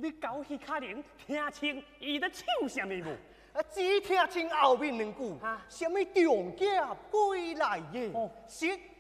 你高起卡铃，听清伊在唱什么无？ 只听清后面两句，什么长假归来耶？ 哦实